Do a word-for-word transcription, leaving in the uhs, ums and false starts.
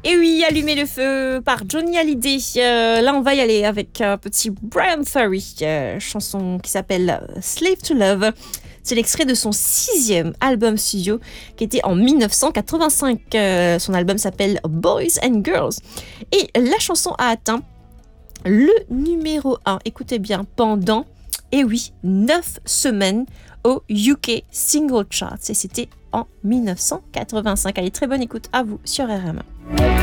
Et oui, Allumer le feu par Johnny Hallyday. Euh, là, on va y aller avec un petit Brian Ferry, euh, chanson qui s'appelle Slave to Love. C'est l'extrait de son sixième album studio qui était en dix-neuf cent quatre-vingt-cinq. Euh, son album s'appelle Boys and Girls. Et la chanson a atteint le numéro un, écoutez bien, pendant, et oui, neuf semaines au U K Single Charts. Et c'était en dix-neuf cent quatre-vingt-cinq. Allez, très bonne écoute à vous sur R M un.